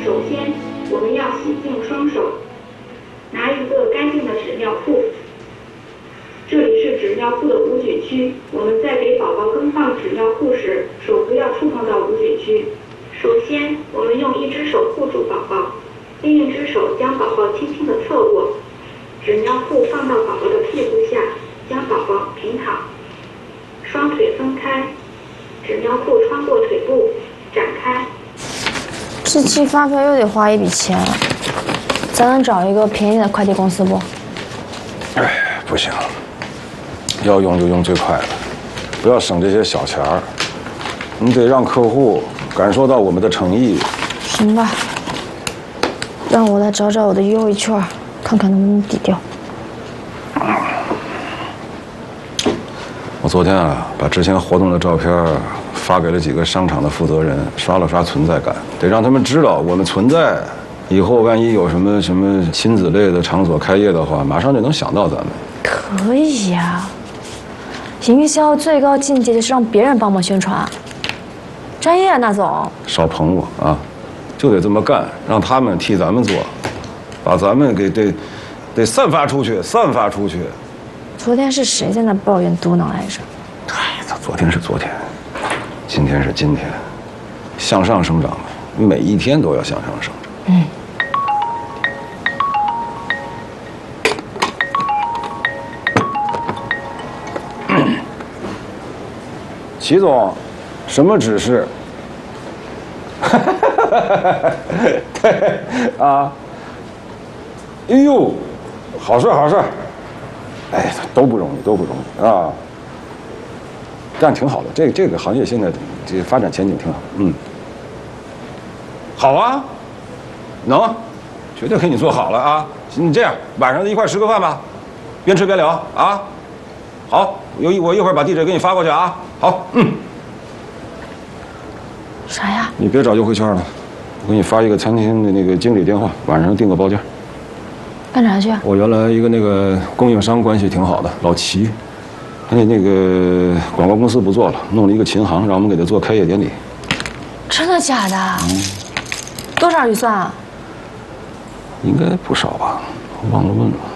首先，我们要洗净双手，拿一个干净的纸尿裤。这里是纸尿裤的无菌区，我们在给宝宝更换纸尿裤时，手不要触碰到无菌区。首先，我们用一只手护住宝宝，另一只手将宝宝轻轻地侧卧，纸尿裤放到宝宝的屁股下，将宝宝平躺，双腿分开，纸尿裤穿过腿部展开。 这寄发票又得花一笔钱，咱能找一个便宜的快递公司不？ 哎，不行，要用就用最快的，不要省这些小钱儿。你得让客户感受到我们的诚意。 行吧，让我来找找我的优惠券，看看能不能抵掉。 我昨天啊，把之前活动的照片发给了几个商场的负责人，刷了刷存在感，得让他们知道我们存在。以后万一有什么亲子类的场所开业的话，马上就能想到咱们。 可以呀，营销最高境界就是让别人帮忙宣传。专业啊，那总。 少捧我啊，就得这么干，让他们替咱们做，把咱们给得散发出去，散发出去。 昨天是谁在那抱怨嘟囔来着？ 哎，昨天是昨天，今天是今天，向上生长嘛，每一天都要向上生长。齐总，什么指示？对啊，哎呦，好事好事，哎，都不容易，都不容易啊。但挺好的，这个行业现在这发展前景挺好。好啊，能，绝对给你做好了啊。你这样，晚上一块吃个饭吧，边吃边聊啊。好，我一会儿把地址给你发过去啊。好， 啥呀？ 你别找优惠券了，我给你发一个餐厅的那个经理电话，晚上订个包间。 干啥去啊？ 我原来一个那个供应商关系挺好的，老齐，他那个广告公司不做了，弄了一个琴行，让我们给他做开业典礼。 真的假的？多少预算啊？ 应该不少吧，我忘了问了。